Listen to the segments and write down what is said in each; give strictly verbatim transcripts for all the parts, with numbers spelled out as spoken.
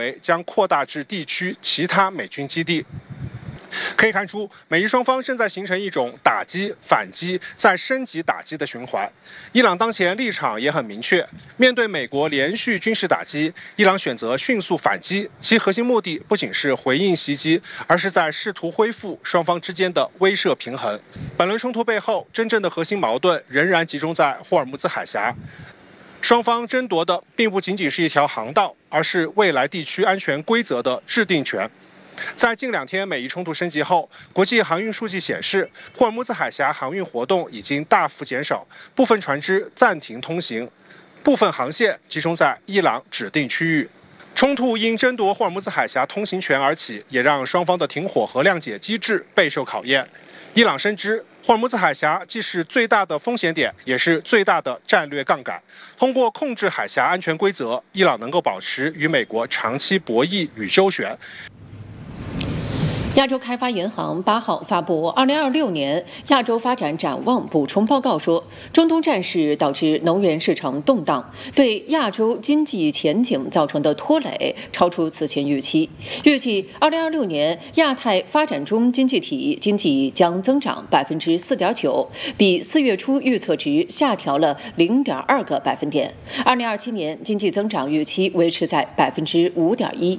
围将扩大至地区其他美军基地。可以看出，美伊双方正在形成一种打击、反击、再升级打击的循环。伊朗当前立场也很明确，面对美国连续军事打击，伊朗选择迅速反击，其核心目的不仅是回应袭击，而是在试图恢复双方之间的威慑平衡。本轮冲突背后，真正的核心矛盾仍然集中在霍尔木兹海峡。双方争夺的并不仅仅是一条航道，而是未来地区安全规则的制定权。在近两天美伊冲突升级后，国际航运数据显示，霍尔木兹海峡航运活动已经大幅减少，部分船只暂停通行，部分航线集中在伊朗指定区域。冲突因争夺霍尔木兹海峡通行权而起，也让双方的停火和谅解机制备受考验。伊朗深知，霍尔木兹海峡既是最大的风险点，也是最大的战略杠杆。通过控制海峡安全规则，伊朗能够保持与美国长期博弈与周旋。 亚洲开发银行八号发布二零二六年亚洲发展展望补充报告说，中东战事导致能源市场动荡，对亚洲经济前景造成的拖累超出此前预期。预计二零二六年亚太发展中经济体经济将增长百分之四点九，比四月初预测值下调了零点二个百分点。二零二七年经济增长预期维持在百分之五点一。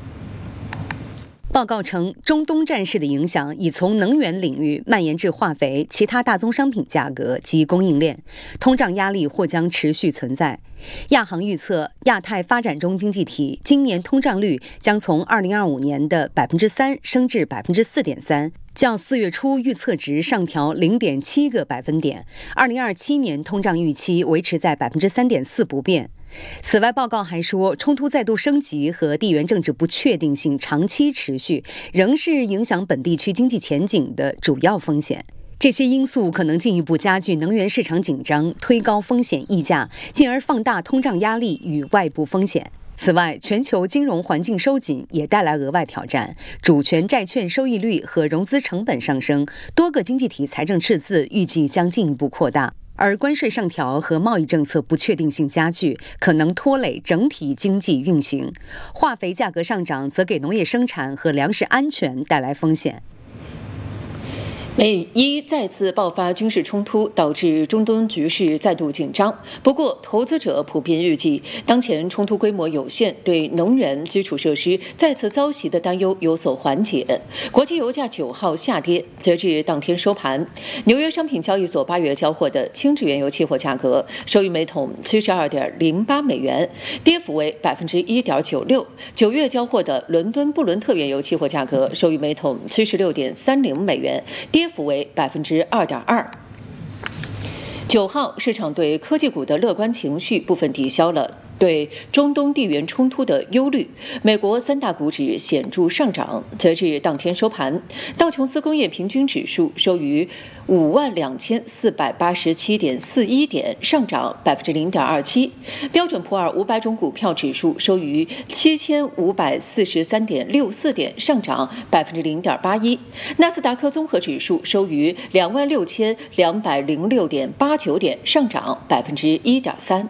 报告称，中东战事的影响已从能源领域蔓延至化肥、其他大宗商品价格及供应链，通胀压力或将持续存在。亚行预测，亚太发展中经济体今年通胀率将从二零二五年的百分之三升至百分之四点三，较四月初预测值上调零点七个百分点。二零二七年通胀预期维持在百分之三点四不变。此外，报告还说，冲突再度升级和地缘政治不确定性长期持续，仍是影响本地区经济前景的主要风险。这些因素可能进一步加剧能源市场紧张，推高风险溢价，进而放大通胀压力与外部风险。此外，全球金融环境收紧也带来额外挑战，主权债券收益率和融资成本上升，多个经济体财政赤字预计将进一步扩大。而关税上调和贸易政策不确定性加剧，可能拖累整体经济运行。化肥价格上涨则给农业生产和粮食安全带来风险。 美伊再次爆发军事冲突，导致中东局势再度紧张。不过，投资者普遍预计，当前冲突规模有限，对能源基础设施再次遭袭的担忧有所缓解。国际油价九号下跌，截至当天收盘，纽约商品交易所八月交货的轻质原油期货价格收于每桶七十二点零八美元，跌幅为百分之一点九六。九月交货的伦敦布伦特原油期货价格收于每桶七十六点三零美元，跌幅为百分之二点二。九号，市场对科技股的乐观情绪部分抵消了对中东地缘冲突的忧虑。美国三大股指显著上涨，截至当天收盘，道琼斯工业平均指数收于五万两千四百八十七点四一点，上涨百分之零点二七；标准普尔五百种股票指数收于七千五百四十三点六四点，上涨百分之零点八一；纳斯达克综合指数收于两万六千两百零六点八九点，上涨百分之一点三。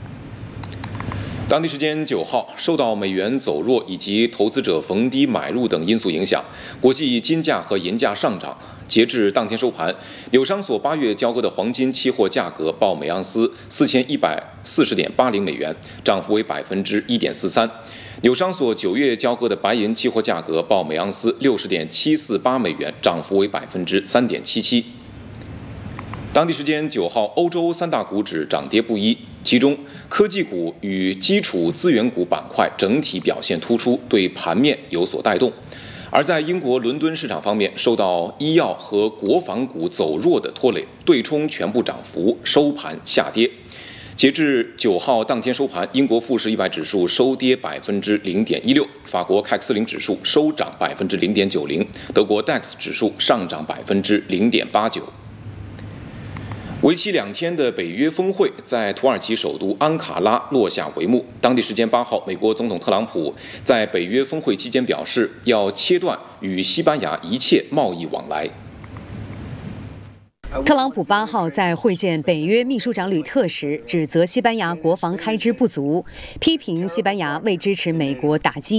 当地时间九号，受到美元走弱以及投资者逢低买入等因素影响，国际金价和银价上涨。截至当天收盘，纽商所八月交割的黄金期货价格报每盎司四千一百四十点八零美元，涨幅为百分之一点四三。纽商所九月交割的白银期货价格报每盎司六十点七四八美元，涨幅为百分之三点七七。当地时间九号，欧洲三大股指涨跌不一，其中科技股与基础资源股板块整体表现突出，对盘面有所带动。而在英国伦敦市场方面，受到医药和国防股走弱的拖累，对冲全部涨幅收盘下跌。截至九号当天收盘，英国富时一百指数收跌百分之零点一六，法国凯克斯林指数收涨百分之零点九零，德国 D A X 指数上涨百分之零点八九。为期两天的北约峰会在土耳其首都安卡拉落下帷幕。当地时间八号，美国总统特朗普在北约峰会期间表示，要切断与西班牙一切贸易往来。 特朗普八号在会见北约秘书长吕特时，指责西班牙国防开支不足，批评西班牙为支持美国打击